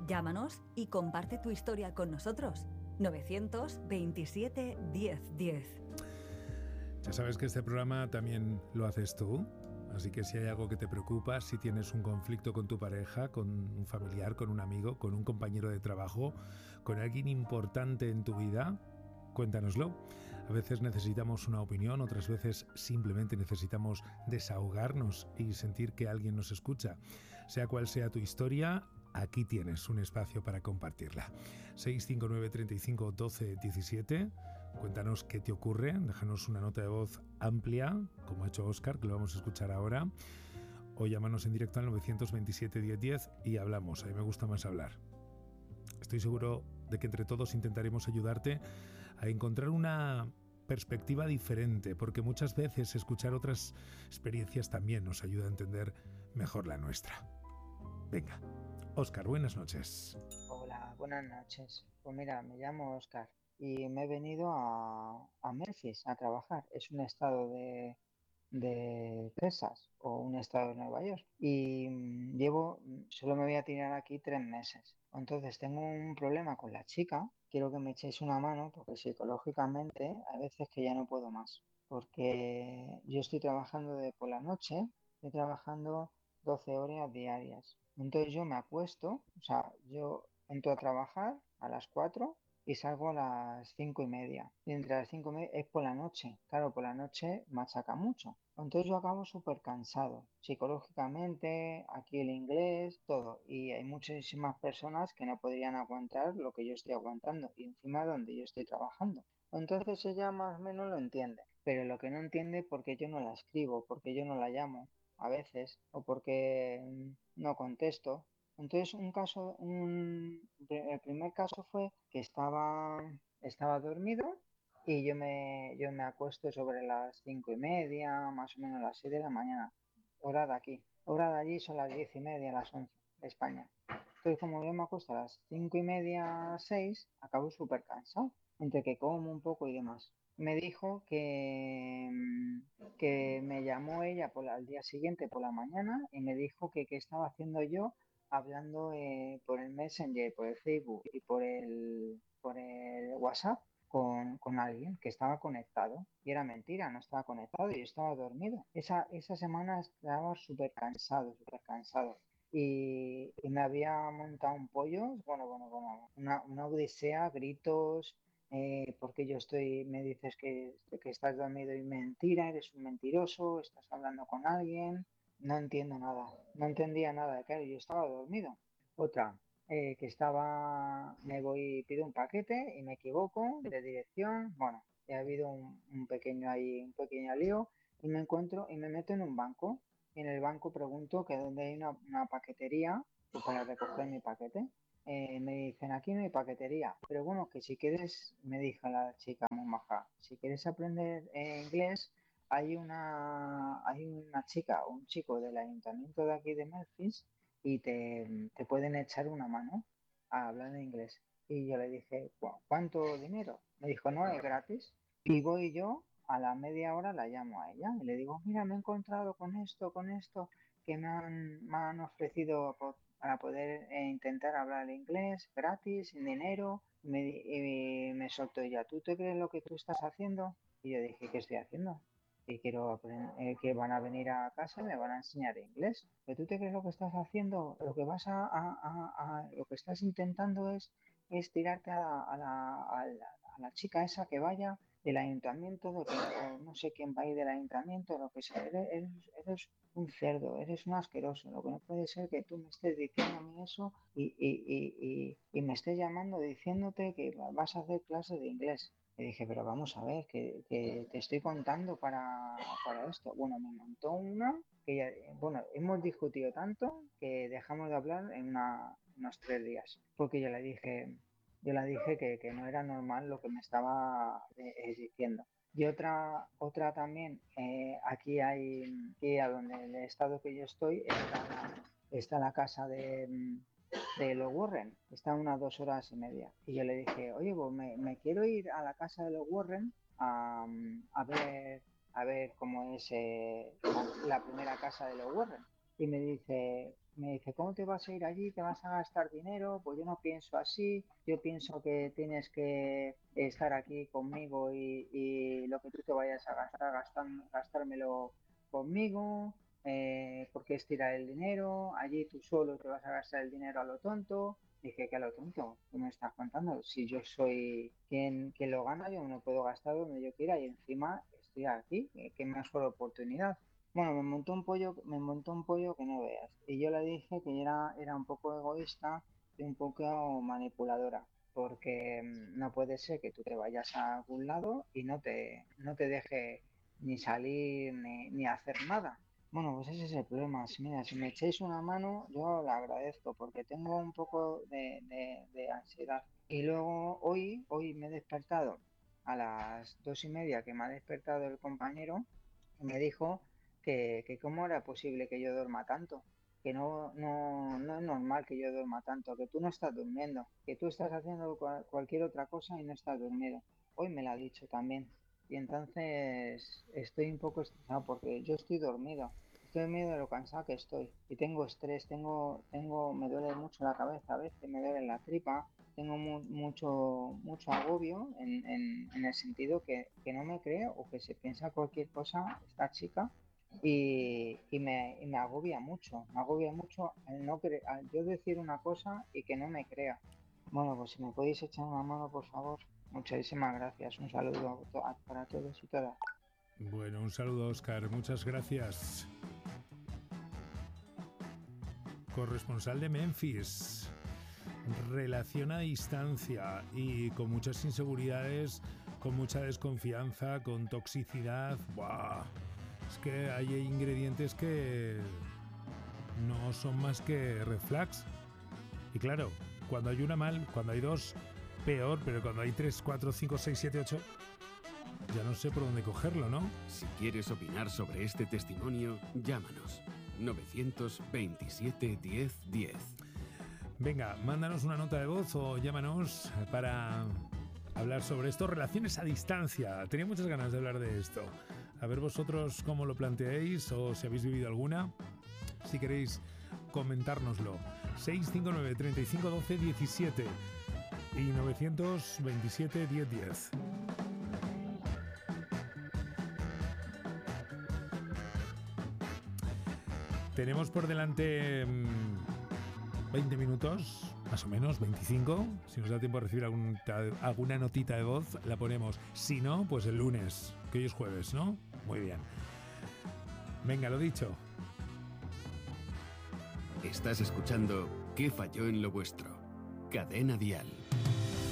Llámanos y comparte tu historia con nosotros. 927 1010. Ya sabes que este programa también lo haces tú. Así que si hay algo que te preocupa, si tienes un conflicto con tu pareja, con un familiar, con un amigo, con un compañero de trabajo, con alguien importante en tu vida, cuéntanoslo. A veces necesitamos una opinión, otras veces simplemente necesitamos desahogarnos y sentir que alguien nos escucha. Sea cual sea tu historia, aquí tienes un espacio para compartirla. 659 35 12 17. Cuéntanos qué te ocurre, déjanos una nota de voz amplia, como ha hecho Óscar, que lo vamos a escuchar ahora, o llámanos en directo al 927 1010 y hablamos. A mí me gusta más hablar. Estoy seguro de que entre todos intentaremos ayudarte a encontrar una perspectiva diferente, porque muchas veces escuchar otras experiencias también nos ayuda a entender mejor la nuestra. Venga, Óscar, buenas noches. Hola, buenas noches. Pues mira, me llamo Oscar y me he venido a Memphis a trabajar. Es un estado de Texas o un estado de Nueva York. Y solo me voy a tirar aquí 3 meses. Entonces tengo un problema con la chica. Quiero que me echéis una mano porque psicológicamente hay veces que ya no puedo más. Porque yo estoy trabajando por la noche, estoy trabajando 12 horas diarias. Entonces yo me acuesto, o sea, yo entro a trabajar a las 4 y salgo a las 5:30. Y entre las 5:30 es por la noche. Claro, por la noche machaca mucho. Entonces yo acabo súper cansado, psicológicamente, aquí el inglés, todo. Y hay muchísimas personas que no podrían aguantar lo que yo estoy aguantando y encima donde yo estoy trabajando. Entonces ella más o menos lo entiende, pero lo que no entiende es por qué yo no la escribo, por qué yo no la llamo a veces o porque no contesto. Entonces el primer caso fue que estaba dormido y yo me acuesto sobre las 5:30, más o menos las 6 de la mañana, hora de aquí. Hora de allí son las 10:30, las 11 de España. Entonces, como yo me acuesto a las 5:30, 6, acabo súper cansado, entre que como un poco y demás. Me dijo que me llamó ella al día siguiente por la mañana y me dijo que qué estaba haciendo yo hablando por el Messenger, por el Facebook y por el WhatsApp con alguien que estaba conectado. Y era mentira, no estaba conectado, yo estaba dormido. Esa semana estaba súper cansado, súper cansado. Y me había montado un pollo, bueno, una odisea, gritos, porque me dices que estás dormido y mentira, eres un mentiroso, estás hablando con alguien. No entiendo nada, no entendía nada, claro, yo estaba dormido. Otra, pido un paquete y me equivoco de dirección. Bueno, ya ha habido un pequeño lío y me meto en un banco. Y en el banco pregunto que dónde hay una paquetería pues, para recoger mi paquete. Me dicen, aquí no hay paquetería, pero bueno, que si quieres, me dijo la chica muy maja, si quieres aprender inglés, hay una chica o un chico del ayuntamiento de aquí de Memphis y te pueden echar una mano a hablar en inglés. Y yo le dije, ¿cuánto dinero? Me dijo, no, es gratis. Y voy yo, a la media hora la llamo a ella y le digo, mira, me he encontrado con esto, que me han ofrecido para poder intentar hablar inglés gratis, sin dinero. Y me soltó ella, ¿tú te crees lo que tú estás haciendo? Y yo dije, ¿qué estoy haciendo? Y quiero aprender, que van a venir a casa y me van a enseñar inglés. ¿Pero tú te crees lo que estás haciendo? Lo que lo que estás intentando es tirarte a la chica esa que vaya del ayuntamiento, o no sé quién va a ir del ayuntamiento, lo que sea. Eres un cerdo, eres un asqueroso. Lo que no puede ser que tú me estés diciendo a mí eso y me estés llamando diciéndote que vas a hacer clases de inglés. Y dije, pero vamos a ver, que te estoy contando para esto. Bueno, me montó una que ya, bueno, hemos discutido tanto que dejamos de hablar en unos 3 días, porque yo le dije que no era normal lo que me estaba diciendo. Y otra también, aquí a donde el estado que yo estoy, está la casa de los Warren, está a unas 2 horas y media. Y yo le dije, oye, pues me quiero ir a la casa de los Warren a ver cómo es la primera casa de los Warren. Y me dice, Me dice, ¿cómo te vas a ir allí? ¿Te vas a gastar dinero? Pues yo no pienso así, yo pienso que tienes que estar aquí conmigo y lo que tú te vayas a gastármelo conmigo, porque es tirar el dinero, allí tú solo te vas a gastar el dinero a lo tonto. Dije, que a lo tonto, ¿qué me estás contando? Si yo soy quien lo gana, yo me lo puedo gastar donde yo quiera y encima estoy aquí, qué mejor oportunidad. Bueno, me montó un pollo que no veas. Y yo le dije que era un poco egoísta y un poco manipuladora, porque no puede ser que tú te vayas a algún lado y no te deje ni salir ni hacer nada. Bueno, pues ese es el problema. Mira, si me echáis una mano, yo la agradezco, porque tengo un poco de ansiedad. Y luego hoy me he despertado a las 2:30, que me ha despertado el compañero, y me dijo que cómo era posible que yo duerma tanto, que no es normal que yo duerma tanto, que tú no estás durmiendo, que tú estás haciendo cualquier otra cosa y no estás dormido. Hoy me lo ha dicho también. Y entonces estoy un poco estresado porque yo estoy dormido de lo cansado que estoy. Y tengo estrés, me duele mucho la cabeza a veces, me duele la tripa, tengo mucho agobio en el sentido que no me creo o que se piensa cualquier cosa esta chica y me agobia mucho al yo decir una cosa y que no me crea. Bueno, pues si me podéis echar una mano, por favor. Muchísimas gracias. Un saludo para todos y todas. Bueno, un saludo, Óscar. Muchas gracias. Corresponsal de Memphis. Relación a distancia y con muchas inseguridades, con mucha desconfianza, con toxicidad. ¡Buah! Es que hay ingredientes que no son más que red flags. Y claro, cuando hay una mal, cuando hay dos, peor, pero cuando hay 3, 4, 5, 6, 7, 8, ya no sé por dónde cogerlo, ¿no? Si quieres opinar sobre este testimonio, llámanos. 927 10 10. Venga, mándanos una nota de voz o llámanos para hablar sobre esto. Relaciones a distancia. Tenía muchas ganas de hablar de esto. A ver vosotros cómo lo planteáis o si habéis vivido alguna. Si queréis comentárnoslo. 659 35 12 17 y 927 10 10. Tenemos por delante 20 minutos, más o menos, 25. Si nos da tiempo a recibir alguna notita de voz, la ponemos. Si no, pues el lunes, que hoy es jueves, ¿no? Muy bien. Venga, lo dicho. Estás escuchando ¿Qué falló en lo vuestro? Cadena Dial.